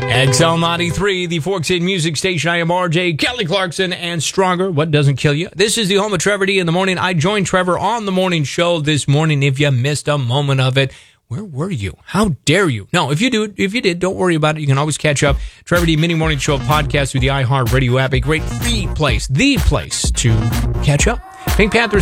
XL93, the Forks in Music Station. I am RJ, Kelly Clarkson, and Stronger. What doesn't kill you? This is the home of Trevor D in the morning. I joined Trevor on the morning show this morning. If you missed a moment of it, where were you? How dare you? No, if you did, don't worry about it. You can always catch up. Trevor D Mini Morning Show podcast through the iHeartRadio app. A great free place, the place to catch up. Pink Panthers